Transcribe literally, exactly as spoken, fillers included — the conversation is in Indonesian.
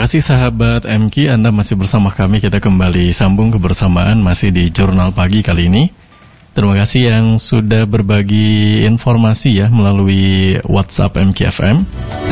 kasih sahabat M Q, Anda masih bersama kami. Kita kembali sambung kebersamaan masih di Jurnal Pagi kali ini. Terima kasih yang sudah berbagi informasi ya melalui WhatsApp M Q F M.